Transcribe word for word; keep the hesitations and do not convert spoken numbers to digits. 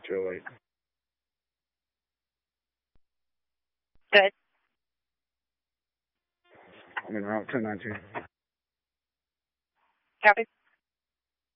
You're late. Good. I'm in route ten nineteen. Copy.